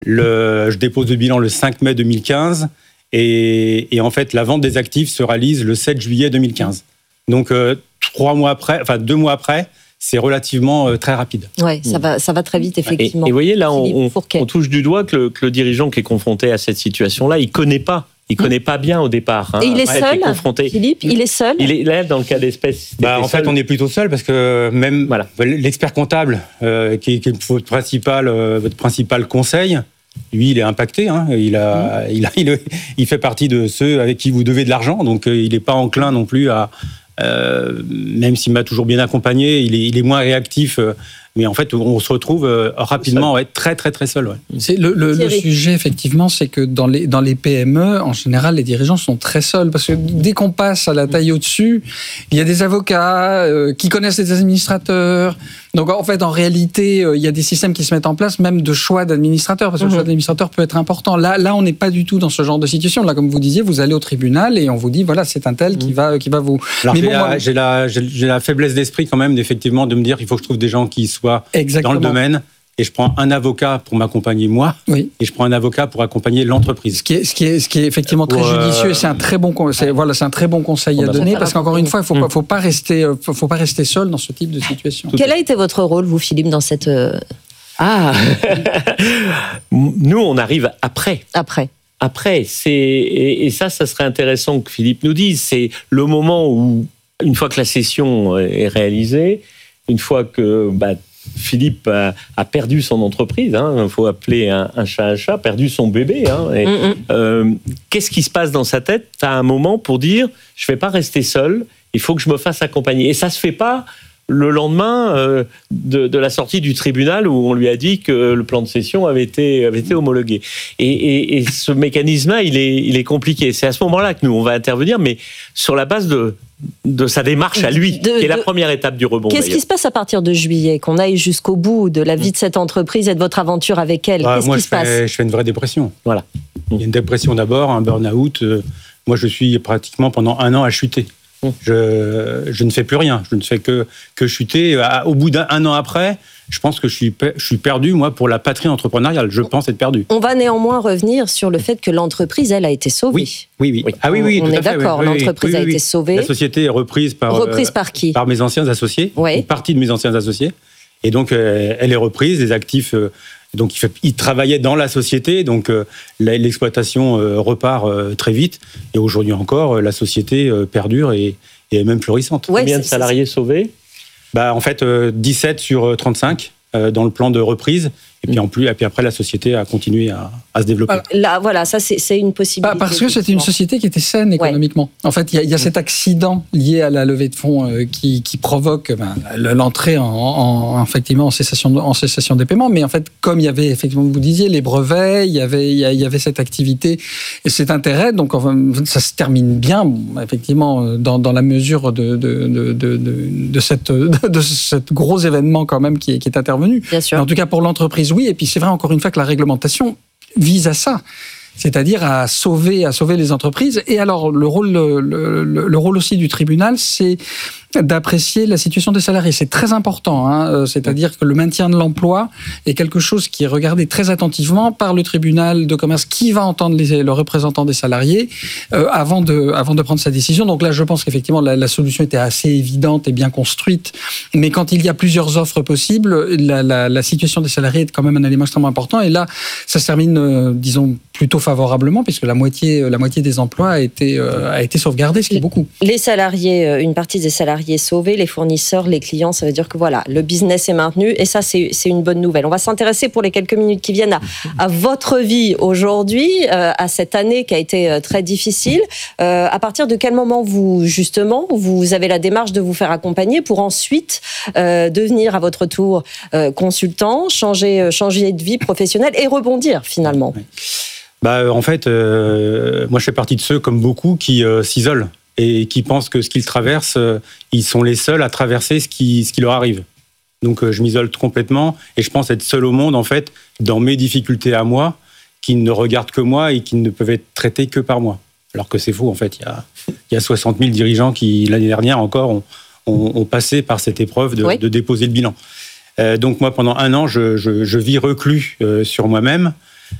Je dépose le bilan le 5 mai 2015 et en fait, la vente des actifs se réalise le 7 juillet 2015. Donc, 2 mois après, c'est relativement très rapide. Oui, ça va très vite, effectivement. Et vous voyez, là, on touche du doigt que le dirigeant qui est confronté à cette situation-là, il connaît pas bien au départ. Et il est seul, Philippe, il est seul. Il est là, dans le cas d'espèce. En fait, on est plutôt seul parce que même l'expert comptable, qui est votre principal conseil, lui, il est impacté. Il fait partie de ceux avec qui vous devez de l'argent, donc il n'est pas enclin non plus à... même s'il m'a toujours bien accompagné, il est moins réactif. Mais en fait, on se retrouve rapidement très, très, très seul. Ouais. C'est le sujet, effectivement, c'est que dans les PME, en général, les dirigeants sont très seuls. Parce que dès qu'on passe à la taille au-dessus, il y a des avocats qui connaissent les administrateurs. Donc, en fait, en réalité, il y a des systèmes qui se mettent en place, même de choix d'administrateurs, parce que le choix d'administrateur peut être important. Là, on n'est pas du tout dans ce genre de situation. Là, comme vous disiez, vous allez au tribunal et on vous dit, voilà, c'est un tel qui va vous... Alors, j'ai la faiblesse d'esprit quand même, effectivement, de me dire qu'il faut que je trouve des gens qui soient dans le domaine. Et je prends un avocat pour m'accompagner moi, et je prends un avocat pour accompagner l'entreprise. Ce qui est effectivement très judicieux, et c'est un très bon conseil. C'est un très bon conseil à donner, parce qu'encore une fois, il faut pas rester seul dans ce type de situation. Quel a été votre rôle, vous, Philippe, dans cette Nous, on arrive après. Après, et ça serait intéressant que Philippe nous dise. C'est le moment où, une fois que la cession est réalisée, une fois que Philippe a perdu son entreprise, il faut appeler un chat, perdu son bébé. Qu'est-ce qui se passe dans sa tête à un moment pour dire « je ne vais pas rester seul, il faut que je me fasse accompagner ». Et ça ne se fait pas le lendemain de la sortie du tribunal où on lui a dit que le plan de cession avait été homologué. Et ce mécanisme-là, il est compliqué. C'est à ce moment-là que nous, on va intervenir, mais sur la base de sa démarche à lui, qui est la première étape du rebond. Qu'est-ce qui se passe à partir de juillet, qu'on aille jusqu'au bout de la vie de cette entreprise et de votre aventure avec elle? Qu'est-ce qui se passe? Je fais une vraie dépression. Voilà. Il y a une dépression d'abord, un burn-out. Moi, je suis pratiquement pendant 1 an à chuter. Je ne fais plus rien. Je ne fais que chuter. Au bout d'1 an après, je pense que je suis perdu, moi, pour la patrie entrepreneuriale. Je pense être perdu. On va néanmoins revenir sur le fait que l'entreprise, elle, a été sauvée. Oui. Ah oui, on est d'accord, l'entreprise a été sauvée. La société est reprise par qui? Par mes anciens associés, une partie de mes anciens associés. Et donc, elle est reprise, les actifs... Donc, il travaillait dans la société, donc l'exploitation repart très vite. Et aujourd'hui encore, la société perdure et est même florissante. Combien de salariés sauvés? En fait, 17 sur 35 dans le plan de reprise. Et puis après, la société a continué à se développer. Là, voilà, ça c'est une possibilité. Parce que c'était une société qui était saine économiquement. En fait, il y a cet accident lié à la levée de fonds qui provoque l'entrée effectivement en cessation des paiements. Mais en fait, comme il y avait effectivement, vous disiez, les brevets, il y avait cette activité et cet intérêt. Donc, ça se termine bien, effectivement, dans la mesure de cet gros événement quand même qui est intervenu. Bien sûr. Mais en tout cas, pour l'entreprise, oui, et puis c'est vrai encore une fois que la réglementation vise à ça, c'est-à-dire à sauver les entreprises. Et alors le rôle aussi du tribunal, c'est d'apprécier la situation des salariés. C'est très important, c'est-à-dire que le maintien de l'emploi est quelque chose qui est regardé très attentivement par le tribunal de commerce qui va entendre le représentant des salariés avant de prendre sa décision. Donc là, je pense qu'effectivement, la solution était assez évidente et bien construite. Mais quand il y a plusieurs offres possibles, la situation des salariés est quand même un élément extrêmement important. Et là, ça se termine, disons, plutôt favorablement, puisque la moitié des emplois a été sauvegardée, ce qui est beaucoup. Les salariés, une partie des salariés sauvés, les fournisseurs, les clients, ça veut dire que voilà, le business est maintenu et ça, c'est une bonne nouvelle. On va s'intéresser pour les quelques minutes qui viennent à votre vie aujourd'hui, à cette année qui a été très difficile. À partir de quel moment vous avez la démarche de vous faire accompagner pour ensuite devenir à votre tour consultant, changer de vie professionnelle et rebondir finalement? En fait, moi je fais partie de ceux, comme beaucoup, qui s'isolent et qui pensent que ce qu'ils traversent, ils sont les seuls à traverser ce qui leur arrive. Donc je m'isole complètement et je pense être seul au monde, en fait, dans mes difficultés à moi, qui ne regardent que moi et qui ne peuvent être traités que par moi. Alors que c'est faux, en fait. Il y a 60 000 dirigeants qui, l'année dernière encore, ont passé par cette épreuve de déposer le bilan. Donc moi, pendant 1 an, je vis reclus sur moi-même.